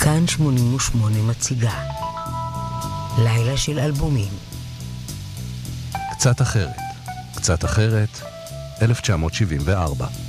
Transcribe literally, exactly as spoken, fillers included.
כאן שמונים ושמונה מציגה לילה של אלבומים. קצת אחרת, קצת אחרת, אלף תשע מאות שבעים וארבע.